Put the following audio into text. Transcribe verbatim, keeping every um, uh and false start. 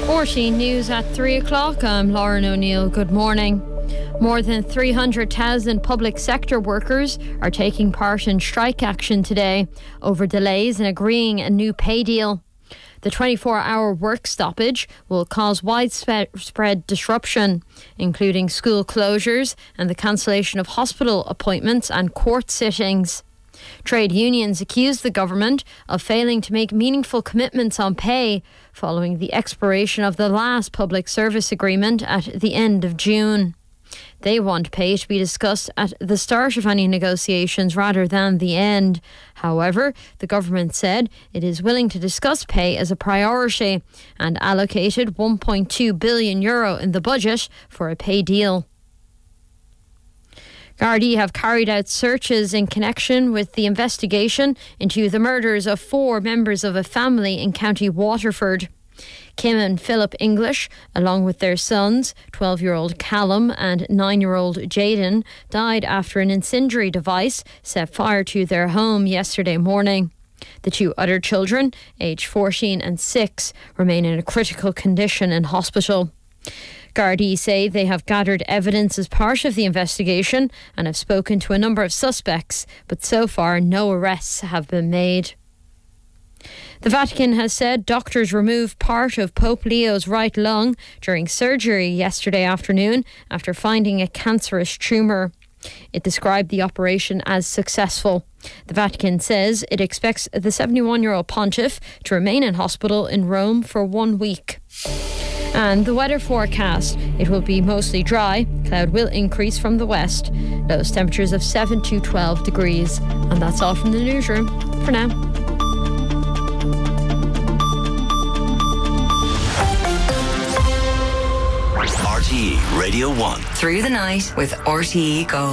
R T É News at three o'clock. I'm Lauren O'Neill. Good morning. More than three hundred thousand public sector workers are taking part in strike action today over delays in agreeing a new pay deal. The twenty-four hour work stoppage will cause widespread disruption, including school closures and the cancellation of hospital appointments and court sittings. Trade unions accuse the government of failing to make meaningful commitments on pay following the expiration of the last public service agreement at the end of June. They want pay to be discussed at the start of any negotiations rather than the end. However, the government said it is willing to discuss pay as a priority and allocated one point two billion euro in the budget for a pay deal. Gardaí have carried out searches in connection with the investigation into the murders of four members of a family in County Waterford. Kim and Philip English, along with their sons, twelve-year-old Callum and nine-year-old Jaden, died after an incendiary device set fire to their home yesterday morning. The two other children, aged fourteen and six, remain in a critical condition in hospital. Gardaí say they have gathered evidence as part of the investigation and have spoken to a number of suspects, but so far no arrests have been made. The Vatican has said doctors removed part of Pope Leo's right lung during surgery yesterday afternoon after finding a cancerous tumour. It described the operation as successful. The Vatican says it expects the seventy-one-year-old pontiff to remain in hospital in Rome for one week. And the weather forecast. It will be mostly dry. Cloud will increase from the west. Lowest temperatures of seven to twelve degrees. And that's all from the newsroom for now. R T É Radio one. Through the night with R T É Gold.